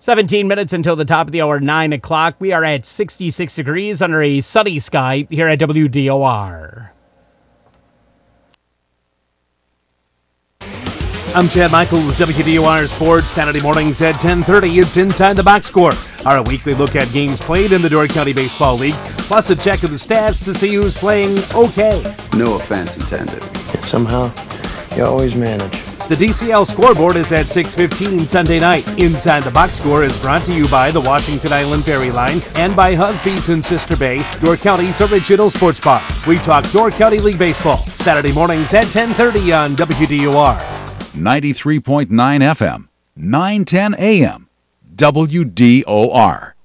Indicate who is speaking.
Speaker 1: 17 minutes until the top of the hour, 9 o'clock. We are at 66 degrees under a sunny sky here at WDOR.
Speaker 2: I'm Chad Michael with WDOR Sports. Saturday mornings at 10:30. It's Inside the Box Score, our weekly look at games played in the Door County Baseball League, plus a check of the stats to see who's playing okay.
Speaker 3: No offense intended.
Speaker 4: Somehow, you always manage.
Speaker 2: The DCL scoreboard is at 6:15 Sunday night. Inside the Box Score is brought to you by the Washington Island Ferry Line and by Husby's in Sister Bay, Door County's original sports bar. We talk Door County League Baseball, Saturday mornings at 10:30 on WDOR.
Speaker 5: 93.9 FM, 910 AM, WDOR.